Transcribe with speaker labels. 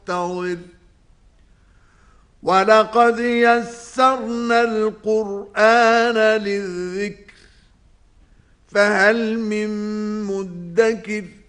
Speaker 1: فارتضر ولقد يسرنا القرآن للذكر فهل من مدكر